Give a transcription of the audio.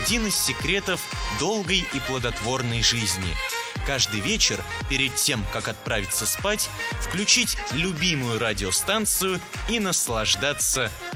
один из секретов долгой и плодотворной жизни. Каждый вечер, перед тем, как отправиться спать, включить любимую радиостанцию и наслаждаться